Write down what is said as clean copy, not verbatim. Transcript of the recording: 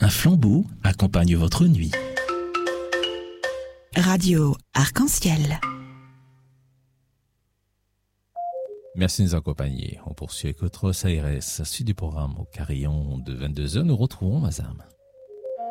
Un flambeau accompagne votre nuit. Radio Arc-en-Ciel. Merci de nous accompagner. On poursuit avec votre CRS. Suite du programme au carillon de 22h. Nous retrouvons Mazam.